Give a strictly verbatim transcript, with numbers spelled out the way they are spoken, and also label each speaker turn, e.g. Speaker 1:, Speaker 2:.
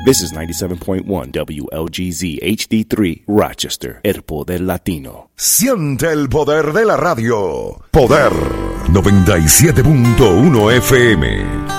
Speaker 1: This is ninety-seven point one W L G Z H D three, Rochester, El Poder Latino.
Speaker 2: Siente el poder de la radio. Poder noventa y siete punto uno F M.